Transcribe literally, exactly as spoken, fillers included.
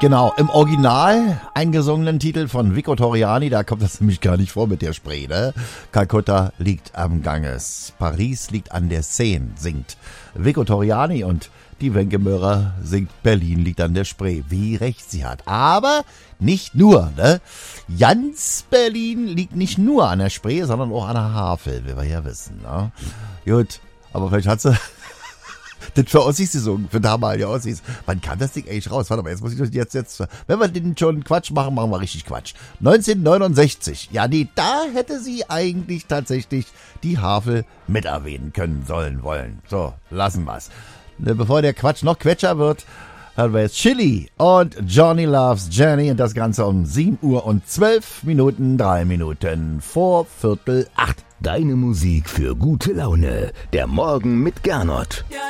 Genau, im Original eingesungenen Titel von Vico Torriani, da kommt das nämlich gar nicht vor mit der Spree, ne? Kalkutta liegt am Ganges, Paris liegt an der Seine, singt Vico Torriani und die Wenke Möhrer singt Berlin liegt an der Spree. Wie recht sie hat. Aber nicht nur, ne? Ganz Berlin liegt nicht nur an der Spree, sondern auch an der Havel, wie wir ja wissen, ne? Gut, aber vielleicht hat sie das für Ossis gesungen, für damalige Ossis. Wann kam das Ding eigentlich raus? Warte mal, jetzt muss ich das jetzt, jetzt, wenn wir den schon Quatsch machen, machen wir richtig Quatsch. neunzehnhundertneunundsechzig. Ja, nee, da hätte sie eigentlich tatsächlich die Havel mit erwähnen können, sollen, wollen. So, lassen wir's. Bevor der Quatsch noch Quetscher wird, hören wir jetzt Chili und Johnny Loves Jenny und das Ganze um sieben Uhr und zwölf Minuten, drei Minuten vor Viertel acht. Deine Musik für gute Laune. Der Morgen mit Gernot. Ja,